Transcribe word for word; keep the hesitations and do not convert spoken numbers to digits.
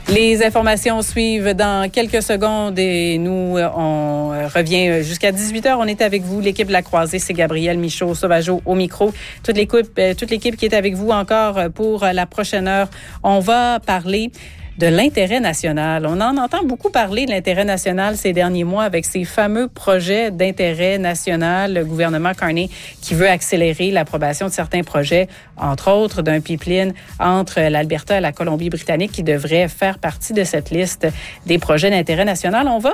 Les informations suivent dans quelques secondes et nous, on revient jusqu'à dix-huit heures. On est avec vous, l'équipe de la Croisée. C'est Gabrielle Michaud-Sauvageau au micro. Toute l'équipe, toute l'équipe qui est avec vous encore pour la prochaine heure. On va parler de l'intérêt national. On en entend beaucoup parler de l'intérêt national ces derniers mois avec ces fameux projets d'intérêt national. Le gouvernement Carney qui veut accélérer l'approbation de certains projets, entre autres d'un pipeline entre l'Alberta et la Colombie-Britannique qui devrait faire partie de cette liste des projets d'intérêt national. On va